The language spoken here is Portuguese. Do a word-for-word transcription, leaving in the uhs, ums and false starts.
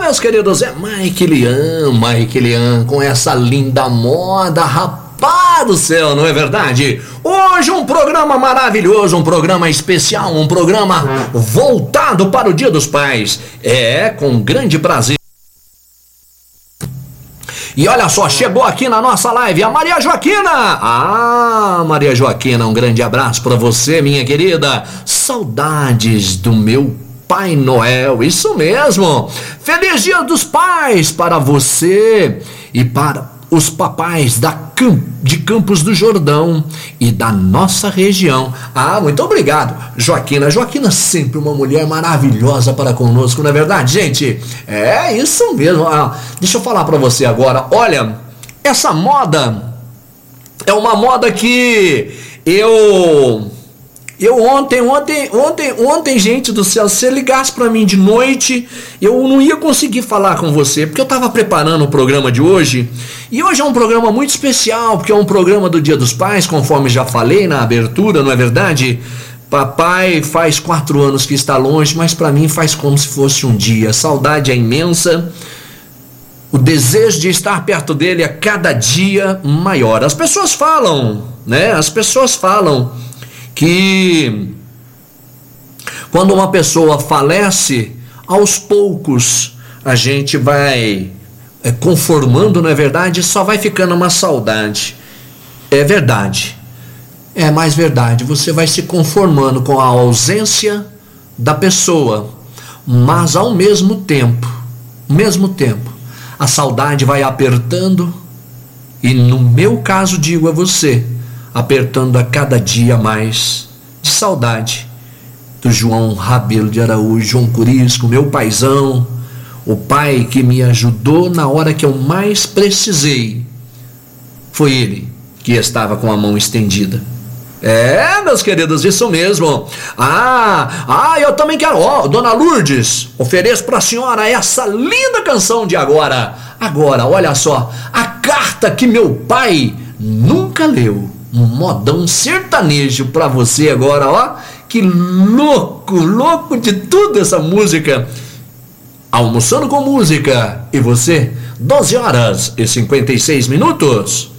meus queridos, é Mike Lian, Mike Lian com essa linda moda, rapaz do céu, não é verdade? Hoje um programa maravilhoso, um programa especial, um programa voltado para o Dia dos Pais. É, com grande prazer. E olha só, chegou aqui na nossa live a Maria Joaquina. Ah, Maria Joaquina, um grande abraço para você, minha querida. Saudades do meu Pai Noel, isso mesmo. Feliz Dia dos Pais para você e para os papais da Camp, de Campos do Jordão e da nossa região. Ah, muito obrigado, Joaquina. Joaquina sempre uma mulher maravilhosa para conosco, não é verdade, gente? É isso mesmo. Ah, deixa eu falar para você agora. Olha, essa moda é uma moda que eu... Eu ontem, ontem, ontem, ontem, gente do céu, se você ligasse pra mim de noite, eu não ia conseguir falar com você, porque eu tava preparando o programa de hoje, e hoje é um programa muito especial, porque é um programa do Dia dos Pais, conforme já falei na abertura, não é verdade? Papai faz quatro anos que está longe, mas pra mim faz como se fosse um dia, a saudade é imensa, o desejo de estar perto dele é cada dia maior. As pessoas falam, né? As pessoas falam que quando uma pessoa falece, aos poucos a gente vai é, conformando, não é verdade? Só vai ficando uma saudade. É verdade. É mais verdade. Você vai se conformando com a ausência da pessoa, mas ao mesmo tempo, mesmo tempo, a saudade vai apertando e no meu caso digo a você, apertando a cada dia mais de saudade do João Rabelo de Araújo, João Curisco, meu paizão, o pai que me ajudou na hora que eu mais precisei. Foi ele que estava com a mão estendida. É, meus queridos, isso mesmo. Ah, ah, eu também quero. Ó, oh, Dona Lourdes, ofereço para a senhora essa linda canção de agora. Agora, olha só, a carta que meu pai nunca leu. Um modão sertanejo pra você agora, ó. Que louco, louco de tudo essa música. Almoçando com música. E você? doze horas e cinquenta e seis minutos.